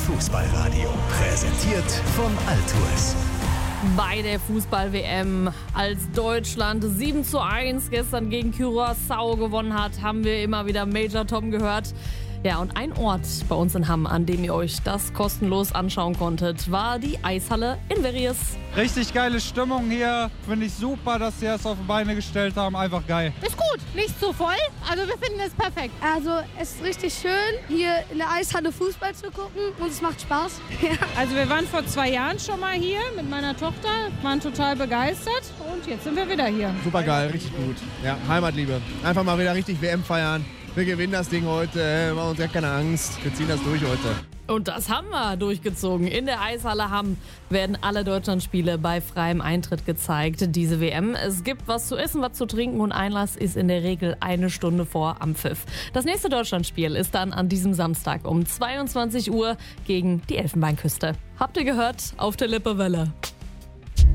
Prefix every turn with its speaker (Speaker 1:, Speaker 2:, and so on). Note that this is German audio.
Speaker 1: Fußballradio. Präsentiert von Altours.
Speaker 2: Bei der Fußball-WM, als Deutschland 7:1 gestern gegen Curaçao gewonnen hat, haben wir immer wieder Major Tom gehört. Ja, und ein Ort bei uns in Hamm, an dem ihr euch das kostenlos anschauen konntet, war die Eishalle in Verries.
Speaker 3: Richtig geile Stimmung hier. Finde ich super, dass sie das auf die Beine gestellt haben. Einfach geil.
Speaker 4: Ist gut, nicht zu voll. Also wir finden es perfekt.
Speaker 5: Also es ist richtig schön, hier in der Eishalle Fußball zu gucken und es macht Spaß.
Speaker 4: Also wir waren vor 2 Jahren schon mal hier mit meiner Tochter, waren total begeistert und jetzt sind wir wieder hier.
Speaker 6: Super geil, richtig gut. Ja, Heimatliebe. Einfach mal wieder richtig WM feiern. Wir gewinnen das Ding heute, machen uns ja keine Angst. Wir ziehen das durch heute.
Speaker 2: Und das haben wir durchgezogen. In der Eishalle Hamm werden alle Deutschlandspiele bei freiem Eintritt gezeigt. Diese WM. Es gibt was zu essen, was zu trinken und Einlass ist in der Regel 1 Stunde vor Anpfiff. Das nächste Deutschlandspiel ist dann an diesem Samstag um 22 Uhr gegen die Elfenbeinküste. Habt ihr gehört? Auf der Lippewelle.